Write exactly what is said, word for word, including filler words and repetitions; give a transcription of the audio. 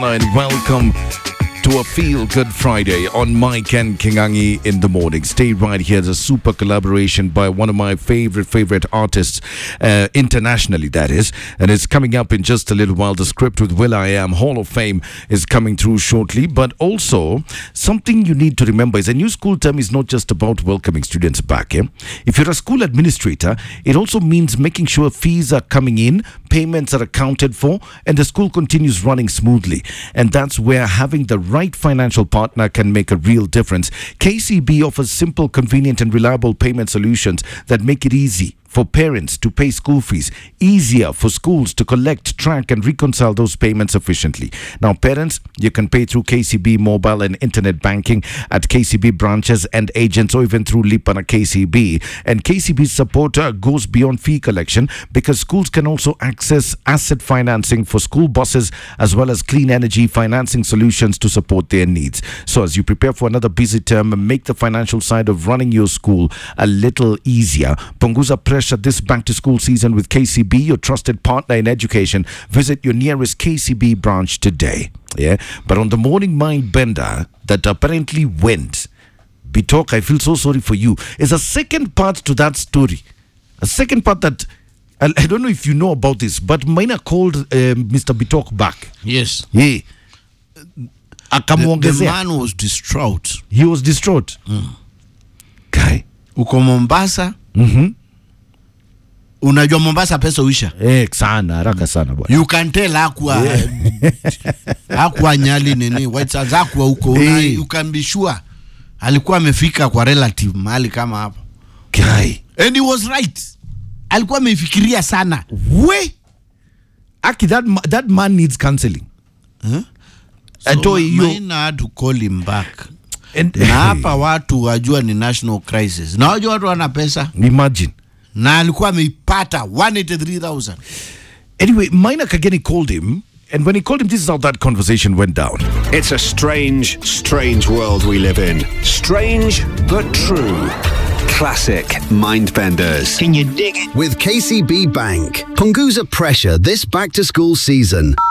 And welcome to a Feel Good Friday on Mike and Kingangi in the morning. Stay right here. There's a super collaboration by one of my favorite, favorite artists, uh, internationally, that is. And it's coming up in just a little while. The script with will.i.am Hall of Fame is coming through shortly. But also, something you need to remember is a new school term is not just about welcoming students back. Eh? If you're a school administrator, it also means making sure fees are coming in, payments are accounted for, and the school continues running smoothly. And that's where having the right financial partner can make a real difference. K C B offers simple, convenient, and reliable payment solutions that make it easy for parents to pay school fees, easier for schools to collect, track, and reconcile those payments efficiently. Now, parents, you can pay through K C B mobile and internet banking at K C B branches and agents, or even through Lipana K C B. And K C B's support uh, goes beyond fee collection, because schools can also access asset financing for school buses, as well as clean energy financing solutions to support their needs. So as you prepare for another busy term, make the financial side of running your school a little easier. Punguza pressure this back-to-school season with K C B, your trusted partner in education. Visit your nearest K C B branch today. Yeah, but on the morning mind bender that apparently went, Bitok, I feel so sorry for you, is a second part to that story. A second part that, I, I don't know if you know about this, but Maina called um, Mister Bitok back. Yes. Yeah. The, the man was distraught. He was distraught. Mm. Guy. Uko Mombasa. Mm-hmm. Unajua Mombasa pesa uisha. Eh, sana, haraka sana bwana. You can tell hakuwa yeah. hakuwa Nyali nini, White Sands hakuwa huko. Hey. You can be sure alikuwa amefika kwa relative mahali kama hapo. Guy. And he was right. Alikuwa amefikiria sana. We Aki, that that man needs counseling. Huh? So mine had to call him back. And, na hapa watu wajua ni national crisis. Na wajua watu wana pesa. Imagine. Na alikuwa ameipata one hundred eighty-three thousand. Anyway, Maina Kageni called him, and when he called him, this is how that conversation went down. It's a strange, strange world we live in. Strange, but true. Classic Mindbenders. Can you dig it? With K C B Bank. Punguza pressure this back-to-school season.